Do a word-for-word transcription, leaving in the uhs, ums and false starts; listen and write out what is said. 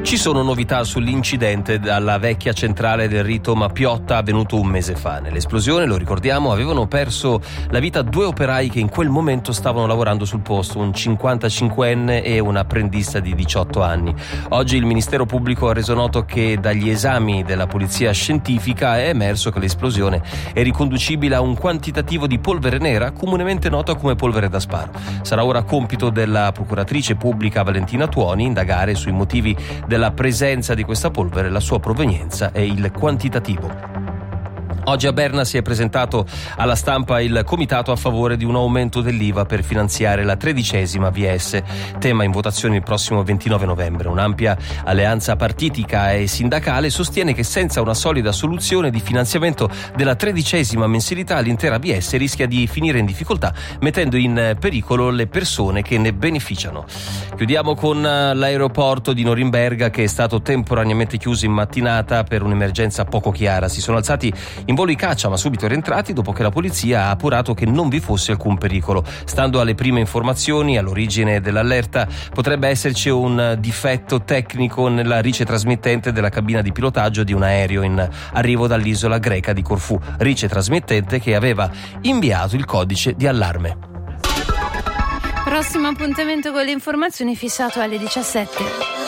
Ci sono novità sull'incidente alla vecchia centrale del Rito Mapiotta avvenuto un mese fa. Nell'esplosione, lo ricordiamo, avevano perso la vita due operai che in quel momento stavano lavorando sul posto, un cinquantacinquenne e un apprendista di diciotto anni. Oggi il Ministero Pubblico ha reso noto che dagli esami della polizia scientifica è emerso che l'esplosione è riconducibile a un quantitativo di polvere nera, comunemente nota come polvere da sparo. Sarà ora compito della procuratrice pubblica Valentina Tuoni indagare sui motivi della presenza di questa polvere, la sua provenienza e il quantitativo. Oggi a Berna si è presentato alla stampa il comitato a favore di un aumento dell'I V A per finanziare la tredicesima V S, tema in votazione il prossimo ventinove novembre. Un'ampia alleanza partitica e sindacale sostiene che senza una solida soluzione di finanziamento della tredicesima mensilità l'intera V S rischia di finire in difficoltà, mettendo in pericolo le persone che ne beneficiano. Chiudiamo con l'aeroporto di Norimberga, che è stato temporaneamente chiuso in mattinata per un'emergenza poco chiara. Si sono alzati in volo i caccia, ma subito rientrati dopo che la polizia ha appurato che non vi fosse alcun pericolo. Stando alle prime informazioni, all'origine dell'allerta potrebbe esserci un difetto tecnico nella rice trasmittente della cabina di pilotaggio di un aereo in arrivo dall'isola greca di Corfù, rice trasmittente che aveva inviato il codice di allarme. Prossimo appuntamento con le informazioni fissato alle diciassette.